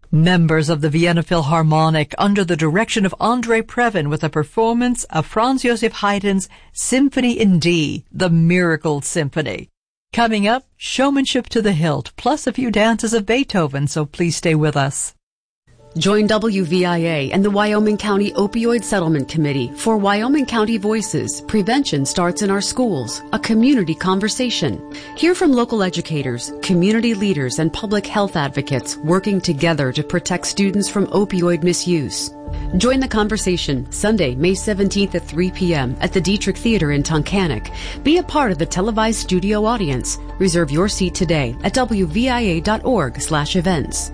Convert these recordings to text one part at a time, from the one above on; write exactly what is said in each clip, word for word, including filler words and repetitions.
Members of the Vienna Philharmonic under the direction of Andrei Previn with a performance of Franz Joseph Haydn's Symphony in D, the Miracle Symphony. Coming up, showmanship to the hilt, plus a few dances of Beethoven, so please stay with us. Join W V I A and the Wyoming County Opioid Settlement Committee for Wyoming County Voices. Prevention starts in our schools, a community conversation. Hear from local educators, community leaders, and public health advocates working together to protect students from opioid misuse. Join the conversation Sunday, May seventeenth at three p.m. at the Dietrich Theater in Tunkhannock. Be a part of the televised studio audience. Reserve your seat today at w v i a dot org slash events.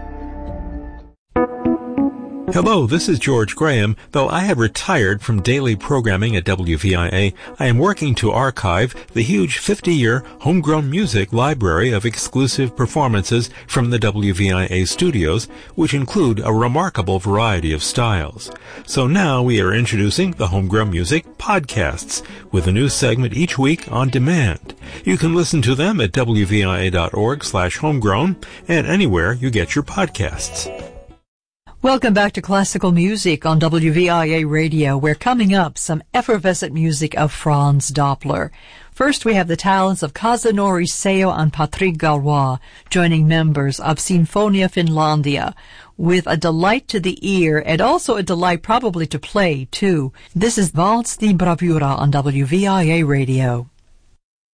Hello, this is George Graham. Though I have retired from daily programming at W V I A, I am working to archive the huge fifty-year homegrown music library of exclusive performances from the W V I A studios, which include a remarkable variety of styles. So now we are introducing the Homegrown Music Podcasts, with a new segment each week on demand. You can listen to them at w v i a dot org slash homegrown and anywhere you get your podcasts. Welcome back to Classical Music on W V I A Radio. We're coming up some effervescent music of Franz Doppler. First, we have the talents of Kazunori Seo and Patrick Gallois joining members of Sinfonia Finlandia with a delight to the ear and also a delight probably to play, too. This is Valse di Bravura on W V I A Radio.